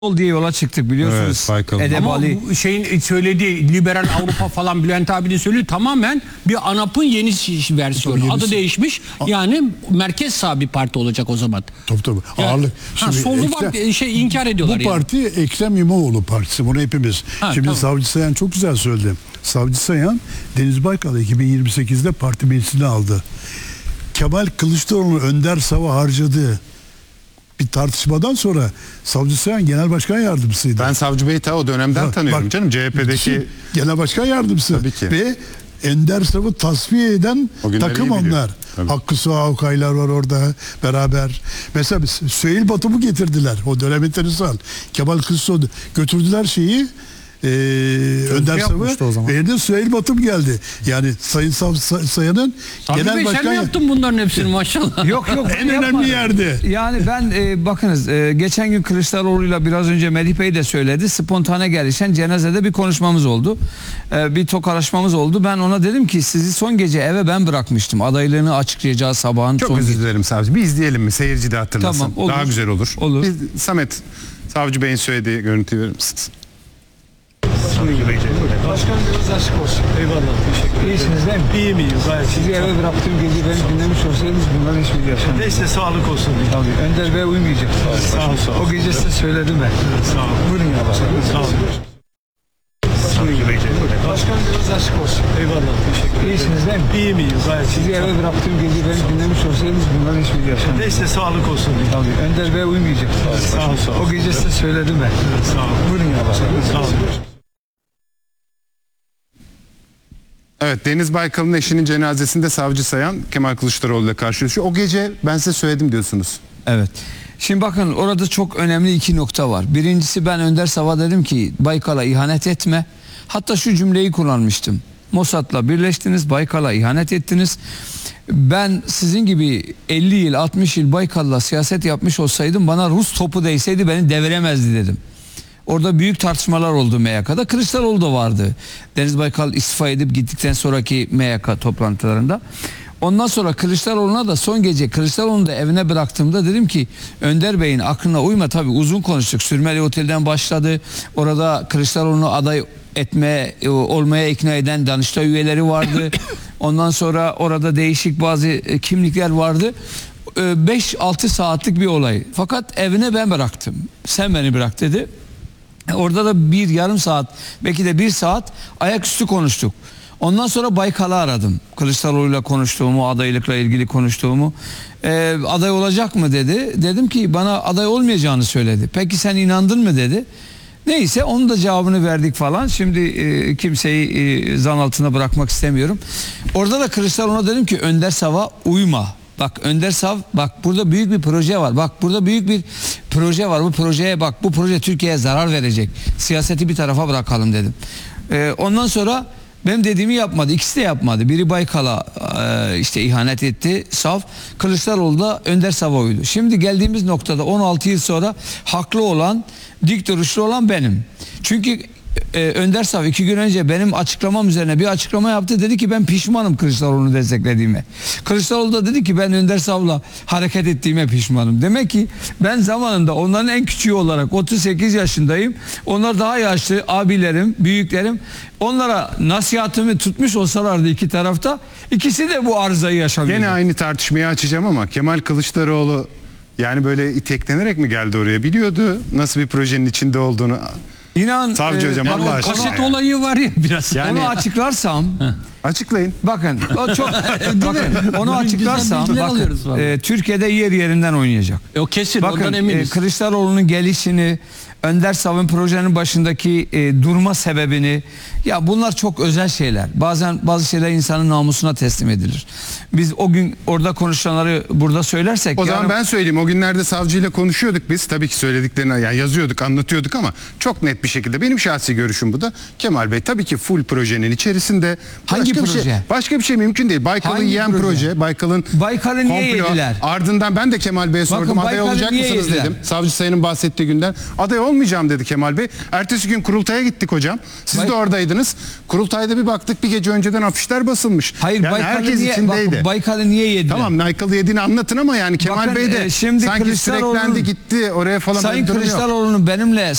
diye yola çıktık biliyorsunuz. Evet, ama bu şeyin söylediği liberal Avrupa falan Bülent abinin söylediği tamamen bir ANAP'ın yeni versiyonu. Adı değişmiş. Yani merkez sağ bir parti olacak o zaman. Tabii. Yani, Ağırlık. Solu var inkar ediyorlar. Bu parti Ekrem İmamoğlu partisi. Bunu hepimiz. Şimdi tamam. Savcı Sayan çok güzel söyledi. Savcı Sayan Deniz Baykal'ı 2028'de parti meclisine aldı. Kemal Kılıçdaroğlu Önder Sav'a harcadığı bir tartışmadan sonra Savcı Sayan Genel Başkan Yardımcısıydı. Ben Savcı Bey'i o dönemden tanıyorum canım. CHP'deki Genel Başkan Yardımcısı. Tabii ki. Ve Ender Sav'ı tasfiye eden takım onlar. Tabii. Hakkı Suha Okaylar var orada beraber. Mesela Süheyl Batum'u getirdiler. O dönem enteresan. Kemal Kılıçdaroğlu götürdüler şeyi. Önder Sav'ı ve de Süheyl Batum geldi. Yani Sayın Sayan'ın genel başkan... Sen mi yaptın bunların hepsini maşallah? Yok en önemli yerde. Yani ben bakınız geçen gün Kılıçdaroğlu'yla biraz önce Melih Bey de söyledi. Spontane gelişen cenazede bir konuşmamız oldu. Bir tokalaşmamız oldu. Ben ona dedim ki sizi son gece eve ben bırakmıştım. Adaylığını açıklayacağı sabahın çok son özür dilerim savcı. Bir izleyelim mi? Seyirci de hatırlasın. Tamam, olur. Daha güzel olur. Olur. Samet, Savcı Bey'in söylediği görüntüyü verir misiniz? Başkan biraz açık olsun. Eyvallah. Teşekkür ederim. İyisiniz değil mi? İyiyim. Gayet iyi. Sizi eve bıraktığım gece beni dinlemiş olsaydınız bunların hiçbiri yaşanmaz. Neyse sağlık olsun. Tabii. Önder Bey uymayacak. Sağ ol. O gece size söyledim ben. Sağ ol. Buyurun ya başkanım. Sağ ol. Başkan biraz açık olsun. Eyvallah. Teşekkür ederim. İyisiniz değil mi? İyiyim. Gayet iyi. Sizi eve bıraktığım gece beni dinlemiş olsaydınız bunların hiçbiri yaşanmaz. Neyse sağlık olsun. Tabii. Önder Bey uymayacak. Sağ ol. O gece size söyledim ben. Sağ ol. Buyurun ya başkanım. Sağ ol. Evet, Deniz Baykal'ın eşinin cenazesinde Savcı Sayan Kemal Kılıçdaroğlu ile karşılaşıyor. O gece ben size söyledim diyorsunuz. Evet. Şimdi bakın orada çok önemli iki nokta var. Birincisi ben Önder Sav'a dedim ki Baykal'a ihanet etme. Hatta şu cümleyi kullanmıştım. Mossad'la birleştiniz, Baykal'a ihanet ettiniz. Ben sizin gibi 50 yıl 60 yıl Baykal'la siyaset yapmış olsaydım bana Rus topu değseydi beni deviremezdi dedim. Orada büyük tartışmalar oldu MYK'da. Kılıçdaroğlu da vardı. Deniz Baykal istifa edip gittikten sonraki MYK toplantılarında. Ondan sonra Kılıçdaroğlu'na da son gece Kılıçdaroğlu'nu da evine bıraktığımda dedim ki Önder Bey'in aklına uyma, tabii uzun konuştuk. Sürmeli Otel'den başladı. Orada Kılıçdaroğlu'nu aday olmaya ikna eden Danıştay üyeleri vardı. Ondan sonra orada değişik bazı kimlikler vardı. 5-6 saatlik bir olay. Fakat evine ben bıraktım. Sen beni bırak dedi. Orada da bir yarım saat belki de bir saat ayaküstü konuştuk. Ondan sonra Baykal'ı aradım. Kılıçdaroğlu'yla konuştuğumu, adaylıkla ilgili konuştuğumu. Aday olacak mı dedi. Dedim ki bana aday olmayacağını söyledi. Peki sen inandın mı dedi. Neyse onun da cevabını verdik falan. Şimdi kimseyi zan altına bırakmak istemiyorum. Orada da Kılıçdaroğlu'na dedim ki Önder Sav'a uyma. Bak Önder Sav, bak burada büyük bir proje var. Bak burada büyük bir proje var. Bu projeye bak. Bu proje Türkiye'ye zarar verecek. Siyaseti bir tarafa bırakalım dedim. Ondan sonra benim dediğimi yapmadı. İkisi de yapmadı. Biri Baykal'a işte ihanet etti. Sav. Kılıçdaroğlu da Önder Sav'a uydu. Şimdi geldiğimiz noktada 16 yıl sonra haklı olan, dik duruşlu olan benim. Çünkü Önder Sav 2 gün önce benim açıklamam üzerine bir açıklama yaptı. Dedi ki ben pişmanım Kılıçdaroğlu'nu desteklediğime. Kılıçdaroğlu da dedi ki ben Önder Sav'la hareket ettiğime pişmanım. Demek ki ben zamanında onların en küçüğü olarak 38 yaşındayım. Onlar daha yaşlı abilerim, büyüklerim. Onlara nasihatimi tutmuş olsalardı iki tarafta, ikisi de bu arızayı yaşamıyor. Gene aynı tartışmayı açacağım ama Kemal Kılıçdaroğlu yani böyle iteklenerek mi geldi oraya? Biliyordu nasıl bir projenin içinde olduğunu. İnan Savcı hocam Allah aşkına. Kaset olayı var ya biraz. Yani, onu açıklarsam açıklayın. bakın o çok bakın, onu açıklarsam bakın, Türkiye'de yer yerinden oynayacak. O kesin, ondan Bakın eminiz. Kılıçdaroğlu'nun gelişini, Önder Sav'ın projenin başındaki durma sebebini, ya bunlar çok özel şeyler. Bazen bazı şeyler insanın namusuna teslim edilir. Biz o gün orada konuşanları burada söylersek. O zaman ben söyleyeyim. O günlerde savcıyla konuşuyorduk biz. Tabii ki söylediklerini yani yazıyorduk, anlatıyorduk ama çok net bir şekilde benim şahsi görüşüm bu da. Kemal Bey tabii ki full projenin içerisinde. Hangi Başka bir şey mümkün değil. Baykal'ı Hangi yiyen proje, Baykal'ın Baykal'ı niye komplo. yediler? Ardından ben de Kemal Bey'e sordum. Aday Baykal'ı olacak niye mısınız yediler? dedim. Savcı Sayan'ın bahsettiği günden. Aday olmayacağım dedi Kemal Bey. Ertesi gün kurultaya gittik hocam. Siz de oradaydınız. Kurultayda bir baktık, bir gece önceden afişler basılmış. Hayır, yani Baykal'ı herkes niye, içindeydi. Baykal'ı niye yediler? Tamam, Baykal'ı yediğini anlatın ama yani Kemal Bakın, Bey de şimdi sanki Kılıçdaroğlu'nun- süreklendi gitti oraya falan. Sayın öyle bir durum yok. Kılıçdaroğlu'nun benimle